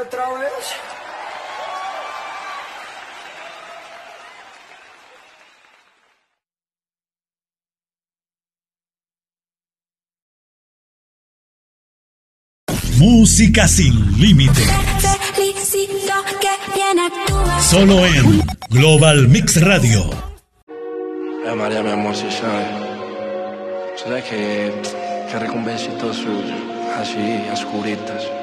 otra vez. Música sin límite. Solo en Global Mix Radio. María, mi amor, si sabes. Sabes que recompensa todo suyo. Así, a oscuritas.